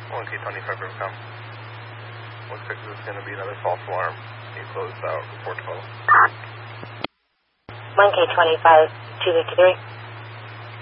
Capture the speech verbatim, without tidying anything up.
one K twenty-five Rivercom. Looks like this is going to be another false alarm. You closed out four twelve. one K twenty-five, two fifty-three.